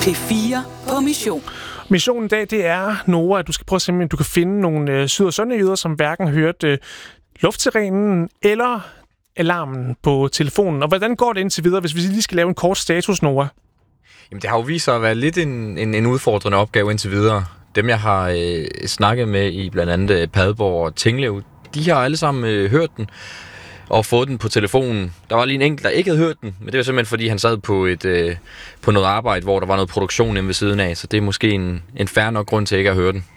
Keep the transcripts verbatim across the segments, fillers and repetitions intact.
P fire på mission. Missionen i dag, det er, Nora, at du skal prøve at se, om du kan finde nogle øh, syd- og sønderjyder, som hverken har hørt øh, luftsirenen eller alarmen på telefonen. Og hvordan går det indtil videre, hvis vi lige skal lave en kort status, Nora? Jamen, det har jo vist sig at være lidt en, en, en udfordrende opgave indtil videre. Dem, jeg har øh, snakket med i blandt andet Padborg og Tinglev, de har alle sammen øh, hørt den og fået den på telefonen. Der var lige en enkelt, der ikke havde hørt den, men det var simpelthen, fordi han sad på, et, øh, på noget arbejde, hvor der var noget produktion inde ved siden af, så det er måske en, en fair nok grund til ikke at høre den.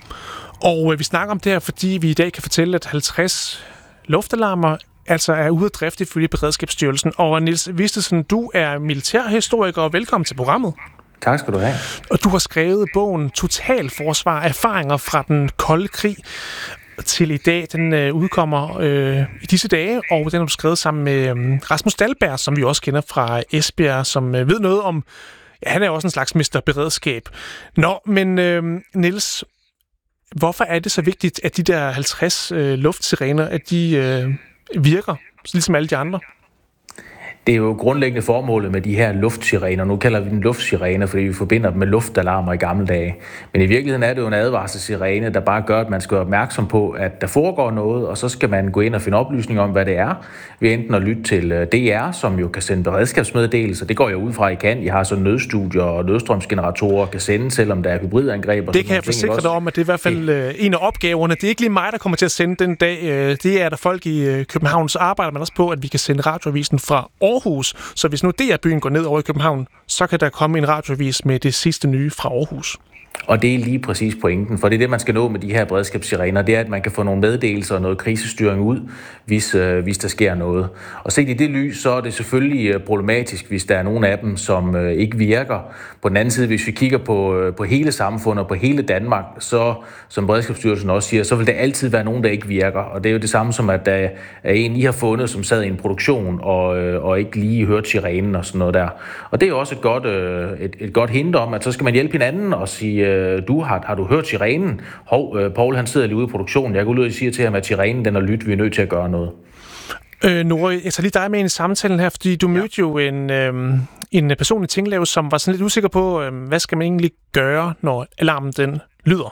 Og øh, vi snakker om det her, fordi vi i dag kan fortælle, at halvtreds luftalarmer altså er ude af drift ifølge Beredskabsstyrelsen. Og Niels Vistesen, du er militærhistoriker, og velkommen til programmet. Tak skal du have. Og du har skrevet bogen Totalforsvar, erfaringer fra den kolde krig til i dag. Den øh, udkommer øh, i disse dage, og den har du skrevet sammen med øh, Rasmus Dahlberg, som vi også kender fra Esbjerg, som øh, ved noget om, ja, han er også en slags mister beredskab. Nå, men øh, Niels, hvorfor er det så vigtigt, at de der halvtreds øh, luftsirener, at de øh, virker, ligesom alle de andre? Det er jo grundlæggende formålet med de her luftsirener. Nu kalder vi dem luftsirener, fordi vi forbinder dem med luftalarmer i gamle dage. Men i virkeligheden er det jo en advarselssirene, der bare gør, at man skal være opmærksom på, at der foregår noget, og så skal man gå ind og finde oplysninger om, hvad det er. Ved enten at lytte til D R, som jo kan sende beredskabsmeddelelser. Det går jeg ud fra, I kan. I har så nødstudier og nødstrømsgeneratorer, kan sende, selvom der er hybridangreb. Og det kan jeg forsikre dig om, at det er i hvert fald øh, en af opgaverne. Det er ikke lige mig, der kommer til at sende den dag. Det er der folk i København, så arbejder man også på, at vi kan sende radioavisen fra Aarhus. Så hvis nu D R-byen går ned over i København, så kan der komme en radioavis med det sidste nye fra Aarhus. Og det er lige præcis pointen, for det er det, man skal nå med de her beredskabssirener, det er, at man kan få nogle meddelelser og noget krisestyring ud, hvis, øh, hvis der sker noget. Og set i det lys, så er det selvfølgelig problematisk, hvis der er nogle af dem, som øh, ikke virker. På den anden side, hvis vi kigger på, øh, på hele samfundet og på hele Danmark, så, som Beredskabsstyrelsen også siger, så vil der altid være nogen, der ikke virker. Og det er jo det samme som, at der er en, I har fundet, som sad i en produktion og, øh, og ikke lige hørte sirenen og sådan noget der. Og det er jo også et godt, øh, et, et godt hint om, at så skal man hjælpe hinanden og sige, Du har, har du hørt sirenen? Hov, øh, Paul han sidder lige ude i produktionen. Jeg går ud og siger til ham, at sirenen den er lyt. Vi er nødt til at gøre noget. Øh, Nora, jeg tager lige dig med ind i samtalen her, fordi du ja. mødte jo en, øh, en person i Tinglev, som var sådan lidt usikker på, øh, hvad skal man egentlig gøre, når alarmen den lyder?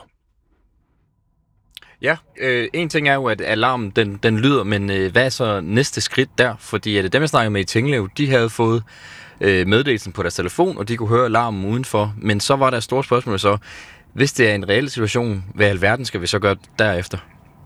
Ja, øh, en ting er jo, at alarmen den, den lyder, men øh, hvad er så næste skridt der? Fordi at dem, jeg snakkede med i Tinglev, de havde fået meddelelsen på deres telefon, og de kunne høre alarmen udenfor. Men så var der et stort spørgsmål så, hvis det er en reel situation, hvad i alverden skal vi så gøre derefter?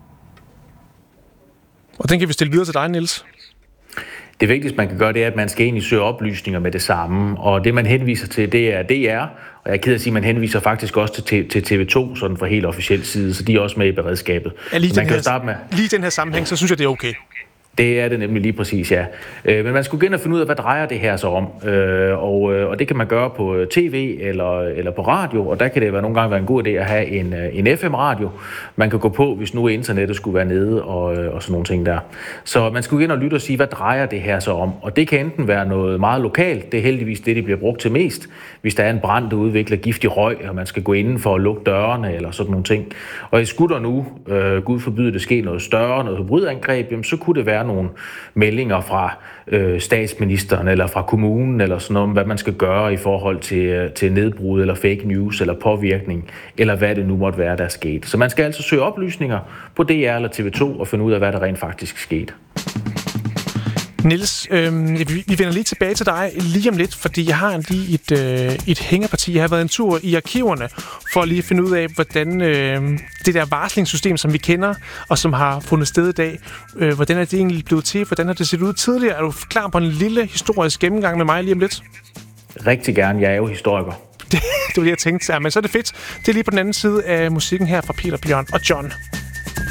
Og den kan vi stille videre til dig, Niels. Det vigtigste, man kan gøre, det er, at man skal ind i søge oplysninger med det samme. Og det, man henviser til, det er D R. Og jeg er ked af at sige, at man henviser faktisk også til, til T V to, sådan fra helt officiel side, så de er også med i beredskabet. Ja, lige, man den kan her, starte med. lige den her sammenhæng, så synes jeg, det er okay. Det er det nemlig lige præcis, ja. Men man skulle gå ind og finde ud af, hvad drejer det her så om. Og, og det kan man gøre på tv eller, eller på radio, og der kan det være nogle gange være en god idé at have en, en F M-radio. Man kan gå på, hvis nu internettet skulle være nede og, og sådan nogle ting der. Så man skulle gå ind og lytte og sige, hvad drejer det her så om? Og det kan enten være noget meget lokalt, det er heldigvis det, det bliver brugt til mest. Hvis der er en brand, der udvikler giftig røg, og man skal gå inden for at lukke dørene eller sådan nogle ting. Og i skulle der nu, øh, Gud forbyde det, ske noget større, noget hybridangreb, jamen, så kunne det være nogle meldinger fra øh, statsministeren eller fra kommunen eller sådan noget, hvad man skal gøre i forhold til, til nedbrud eller fake news eller påvirkning, eller hvad det nu måtte være, der er sket. Så man skal altså søge oplysninger på D R eller T V to og finde ud af, hvad der rent faktisk skete. Niels, øh, vi vender lige tilbage til dig lige om lidt, fordi jeg har lige et, øh, et hængeparti. Jeg har været en tur i arkiverne for at lige finde ud af, hvordan øh, det der varslingssystem, som vi kender, og som har fundet sted i dag, øh, hvordan er det egentlig blevet til? Hvordan har det set ud tidligere? Er du klar på en lille historisk gennemgang med mig lige om lidt? Rigtig gerne. Jeg er jo historiker. Det, det var det, jeg tænkte. Ja, men så er det fedt. Det er lige på den anden side af musikken her fra Peter, Bjørn og John.